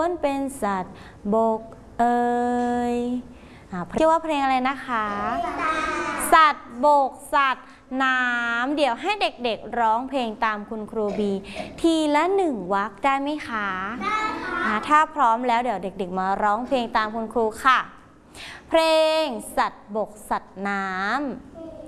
เป็นสัตว์บกเอ่ยชื่อว่าเพลงอะไรนะคะสัตว์บกสัตว์น้ำเดี๋ยวให้เด็กๆร้องเพลงตามคุณครูบีทีละ1 วรรคได้ไหมคะได้ค่ะถ้าพร้อมแล้วเดี๋ยวเด็กๆมาร้องเพลงตามคุณครูค่ะเพลงสัตว์บกสัตว์น้ำ